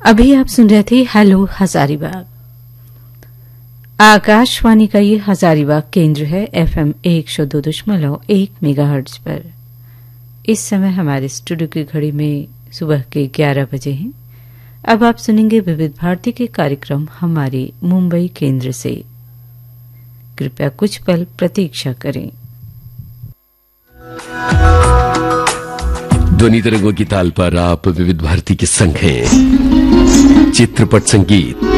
अभी आप सुन रहे थे हेलो हजारीबाग। आकाशवाणी का ये हजारीबाग केंद्र है FM 102.1 मेगाहर्ट्ज पर। इस समय हमारे स्टूडियो की घड़ी में सुबह के 11 बजे हैं। अब आप सुनेंगे विविध भारती के कार्यक्रम हमारे मुंबई केंद्र से। कृपया कुछ पल प्रतीक्षा करें। ध्वनि तरंगों की ताल पर आप विविध भारती के संग हैं। चित्रपट संगीत